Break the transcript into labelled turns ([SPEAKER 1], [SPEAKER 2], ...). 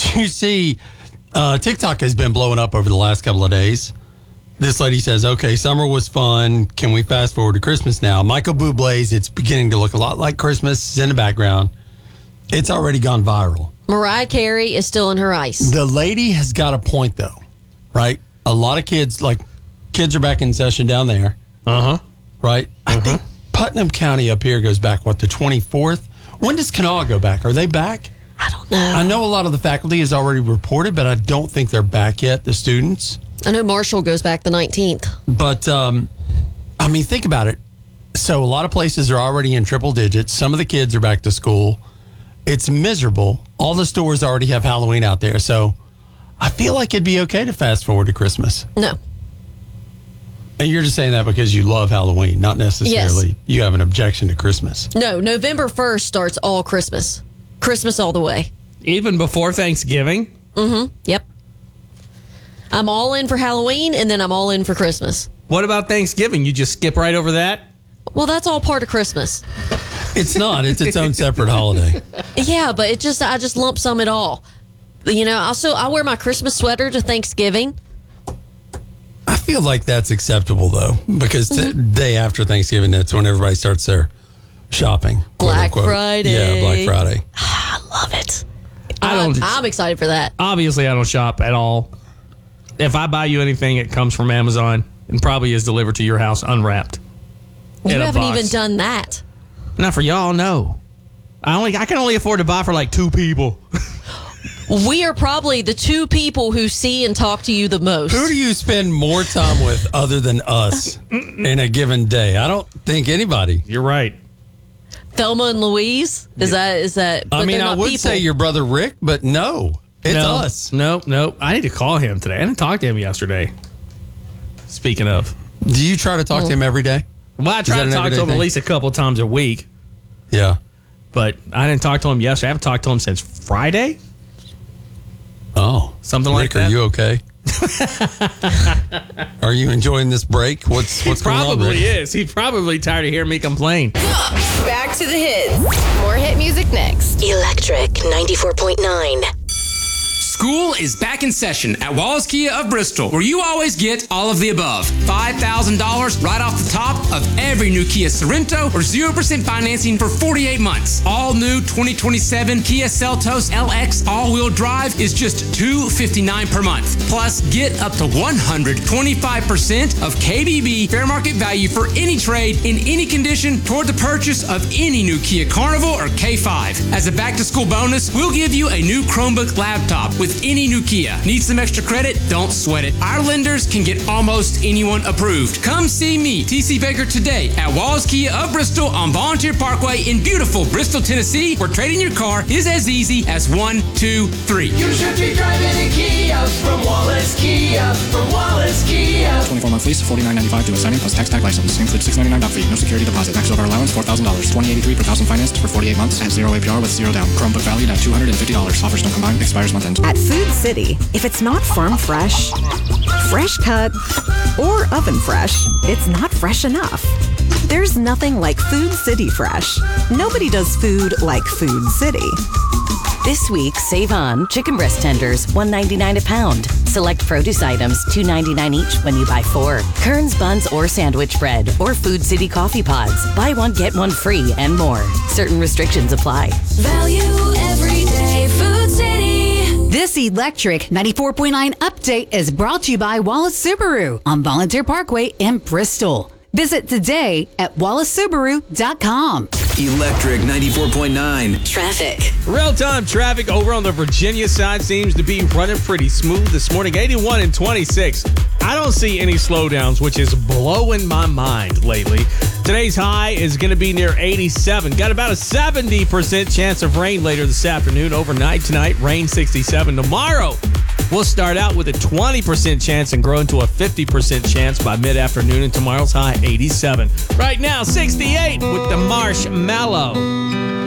[SPEAKER 1] Did you see TikTok has been blowing up over the last couple of days? This lady says, okay, summer was fun. Can we fast forward to Christmas now? Michael Bublé's It's Beginning to Look a Lot Like Christmas is in the background. It's already gone viral.
[SPEAKER 2] Mariah Carey is still in her ice.
[SPEAKER 1] The lady has got a point, though, right? A lot of kids are back in session down there. Right? I think Putnam County up here goes back, the 24th? When does Kanawha go back? Are they back?
[SPEAKER 2] I don't know.
[SPEAKER 1] I know a lot of the faculty has already reported, but I don't think they're back yet, the students.
[SPEAKER 2] I know Marshall goes back the 19th.
[SPEAKER 1] But, think about it. So a lot of places are already in triple digits. Some of the kids are back to school. It's miserable. All the stores already have Halloween out there. So I feel like it'd be okay to fast forward to Christmas.
[SPEAKER 2] No.
[SPEAKER 1] And you're just saying that because you love Halloween, not necessarily you have an objection to Christmas.
[SPEAKER 2] No, November 1st starts all Christmas. Christmas all the way.
[SPEAKER 3] Even before Thanksgiving?
[SPEAKER 2] Yep. I'm all in for Halloween, and then I'm all in for Christmas.
[SPEAKER 3] What about Thanksgiving? You just skip right over that?
[SPEAKER 2] Well, that's all part of Christmas.
[SPEAKER 1] It's not. It's its own separate holiday.
[SPEAKER 2] Yeah, but I just lump sum it all. I wear my Christmas sweater to Thanksgiving.
[SPEAKER 1] I feel like that's acceptable, though, because the day after Thanksgiving, that's when everybody starts their shopping.
[SPEAKER 2] Black Friday.
[SPEAKER 1] Yeah, Black Friday.
[SPEAKER 2] I love it.
[SPEAKER 3] I'm
[SPEAKER 2] excited for that.
[SPEAKER 3] Obviously, I don't shop at all. If I buy you anything, it comes from Amazon and probably is delivered to your house unwrapped.
[SPEAKER 2] You haven't even done that.
[SPEAKER 3] Not for y'all, no. I can only afford to buy for 2 people.
[SPEAKER 2] We are probably the 2 people who see and talk to you the most.
[SPEAKER 1] Who do you spend more time with other than us in a given day? I don't think anybody.
[SPEAKER 3] You're right.
[SPEAKER 2] Thelma and Louise? Is that?
[SPEAKER 1] I would say your brother Rick, but no. It's us.
[SPEAKER 3] No. I need to call him today. I didn't talk to him yesterday. Speaking of.
[SPEAKER 1] Do you try to talk to him every day?
[SPEAKER 3] Well, I try to talk to him at least a couple times a week.
[SPEAKER 1] Yeah.
[SPEAKER 3] But I didn't talk to him yesterday. I haven't talked to him since Friday.
[SPEAKER 1] Oh.
[SPEAKER 3] Something
[SPEAKER 1] Rick,
[SPEAKER 3] like that.
[SPEAKER 1] Are you okay? Are you enjoying this break? What's going on?
[SPEAKER 3] Probably is. He's probably tired of hearing me complain.
[SPEAKER 4] Back to the hits. More hit music next.
[SPEAKER 5] Electric 94.9.
[SPEAKER 6] School is back in session at Wallace Kia of Bristol, where you always get all of the above. $5,000 right off the top of every new Kia Sorento or 0% financing for 48 months. All new 2027 Kia Seltos LX all-wheel drive is just $259 per month. Plus, get up to 125% of KBB fair market value for any trade in any condition toward the purchase of any new Kia Carnival or K5. As a back-to-school bonus, we'll give you a new Chromebook laptop with any new Kia. Need some extra credit? Don't sweat it. Our lenders can get almost anyone approved. Come see me, TC Baker, today at Wallace Kia of Bristol on Volunteer Parkway in beautiful Bristol, Tennessee, where trading your car is as easy as 1, 2, 3.
[SPEAKER 7] You should be driving a Kia from Wallace Kia. From Wallace Kia.
[SPEAKER 8] 24-month lease, $49.95 to assigning plus tax tag license. Includes $699 fee. No security deposit. Max over allowance $4,000. $2083 per thousand financed for 48 months at 0 APR with 0 down. Chromebook valued at $250. Offers don't combine. Expires month end.
[SPEAKER 9] At Food City, if it's not farm fresh, fresh cut, or oven fresh, it's not fresh enough. There's nothing like Food City Fresh. Nobody does food like Food City.
[SPEAKER 5] This week, save on chicken breast tenders, $1.99 a pound. Select produce items, $2.99 each when you buy 4. Kern's buns or sandwich bread, or Food City coffee pods. Buy one, get one free, and more. Certain restrictions apply.
[SPEAKER 4] Value every day. Food City.
[SPEAKER 10] This Electric 94.9 update is brought to you by Wallace Subaru on Volunteer Parkway in Bristol. Visit today at wallacesubaru.com.
[SPEAKER 11] Electric 94.9.
[SPEAKER 5] Traffic.
[SPEAKER 3] Real-time traffic over on the Virginia side seems to be running pretty smooth this morning. 81 and 26. I don't see any slowdowns, which is blowing my mind lately. Today's high is going to be near 87. Got about a 70% chance of rain later this afternoon. Overnight tonight, rain 67. Tomorrow, we'll start out with a 20% chance and grow into a 50% chance by mid-afternoon, and tomorrow's high 87. Right now, 68 with the Marshmallow.